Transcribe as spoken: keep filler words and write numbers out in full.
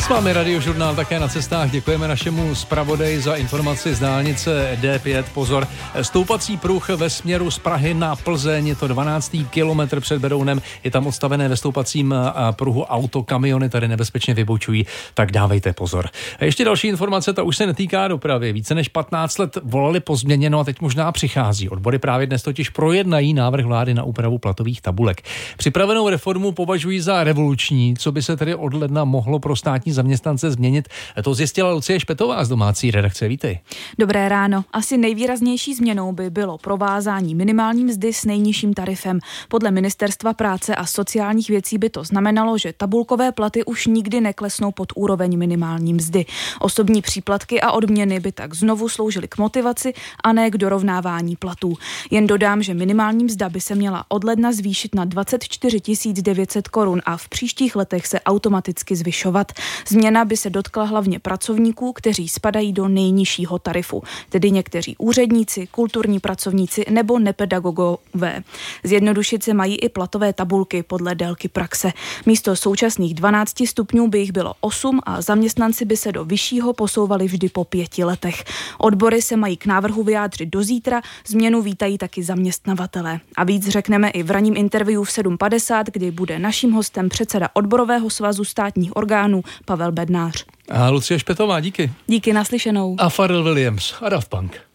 S vámi Radiožurnál také na cestách. Děkujeme našemu zpravodaji za informaci z dálnice D pět. Pozor, stoupací pruh ve směru z Prahy na Plzeň, je to dvanáctý kilometr před Berounem, je tam odstavené ve stoupacím pruhu auto, kamiony tady nebezpečně vybočují, tak dávejte pozor. A ještě další informace, ta už se netýká dopravy. Více než patnáct let volali po změně, no a teď možná přichází. Odbory právě dnes totiž projednají návrh vlády na úpravu platových tabulek. Připravenou reformu považují za revoluční, co by se tedy od ledna mohlo pro státní zaměstnance změnit. To zjistila Lucie Špetová z domácí redakce. Vítej. Dobré ráno. Asi nejvýraznější změnou by bylo provázání minimální mzdy s nejnižším tarifem. Podle Ministerstva práce a sociálních věcí by to znamenalo, že tabulkové platy už nikdy neklesnou pod úroveň minimální mzdy. Osobní příplatky a odměny by tak znovu sloužily k motivaci a ne k dorovnávání platů. Jen dodám, že minimální mzda by se měla od ledna zvýšit na dvacet čtyři tisíc devět set korun a v příštích letech se automaticky zvyšovat. Změna by se dotkla hlavně pracovníků, kteří spadají do nejnižšího tarifu, tedy někteří úředníci, kulturní pracovníci nebo nepedagogové. Zjednodušit se mají i platové tabulky podle délky praxe. Místo současných dvanácti stupňů by jich bylo osm a zaměstnanci by se do vyššího posouvali vždy po pěti letech. Odbory se mají k návrhu vyjádřit do zítra, změnu vítají taky zaměstnavatelé. A víc řekneme i v ranním interview v sedm padesát, kdy bude naším hostem předseda odborového svazu státních orgánů Pavel Bednář. A Lucie Špetová, díky. Díky, naslyšenou. A Pharrell Williams a Daft Punk.